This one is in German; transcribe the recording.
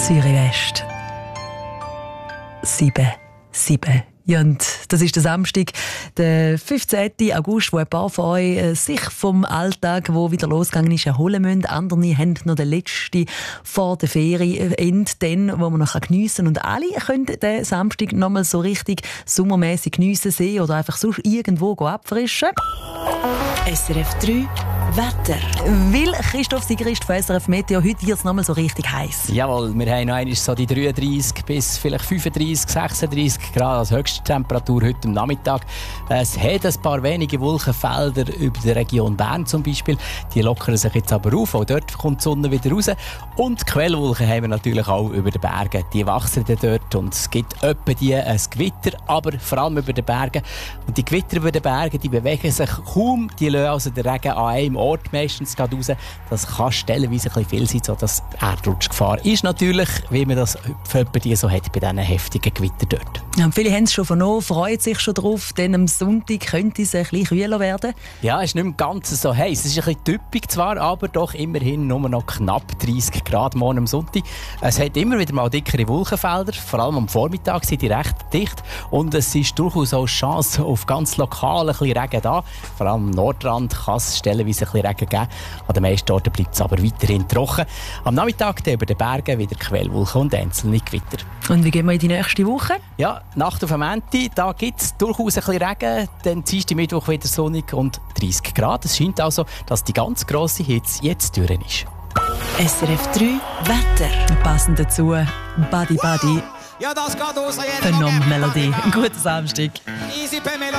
Zürich West. 7. Ja, und das ist der Samstag, der 15. August, wo ein paar von euch sich vom Alltag, wo wieder losgegangen ist, erholen müssen. Andere haben noch den letzten vor der Ferienende, wo man noch geniessen kann. Und alle können den Samstag noch mal so richtig sommermäßig geniessen sehen oder einfach sonst irgendwo abfrischen. SRF 3 Wetter. Weil Christoph Sigrist von SRF Meteo, heute wird es noch mal so richtig heiß. Jawohl, wir haben noch einmal so die 33 bis vielleicht 35, 36 Grad als Höchsttemperatur heute am Nachmittag. Es hat ein paar wenige Wolkenfelder über der Region Bern zum Beispiel. Die lockern sich jetzt aber auf, auch dort kommt die Sonne wieder raus. Und Quellwolken haben wir natürlich auch über den Bergen. Die wachsen dann dort und es gibt etwa ein Gewitter, aber vor allem über den Bergen. Und die Gewitter über den Bergen, die bewegen sich kaum, die lassen also den Regen an einem Ort meistens gerade raus. Das kann stellenweise ein bisschen viel sein, so dass Erdrutschgefahr ist natürlich, wie man das für die so hat bei diesen heftigen Gewittern dort. Ja, viele haben es schon vernommen, freuen sich schon drauf, denn am Sonntag könnte es ein bisschen kühler werden. Ja, es ist nicht mehr ganz so heiß. Es ist ein bisschen typisch zwar, aber doch immerhin nur noch knapp 30 Grad morgen am Sonntag. Es hat immer wieder mal dickere Wolkenfelder, vor allem am Vormittag sind die recht dicht und es ist durchaus auch Chance auf ganz lokal ein bisschen Regen da. Vor allem am Nordrand kann es stellenweise ein bisschen Regen geben. An den meisten Orten bleibt es aber weiterhin trocken. Am Nachmittag über den Bergen wieder Quellwolken und einzelne Gewitter. Und wie gehen wir in die nächste Woche? Ja, Nacht auf Montag, da gibt es durchaus ein bisschen Regen. Dann Dienstag, Mittwoch wieder sonnig und 30 Grad. Es scheint also, dass die ganz grosse Hitze jetzt durch ist. SRF 3 Wetter. Passend dazu Buddy. Ja, das geht raus. Phänomen Melodie. Guten Samstag. Easy Pamela.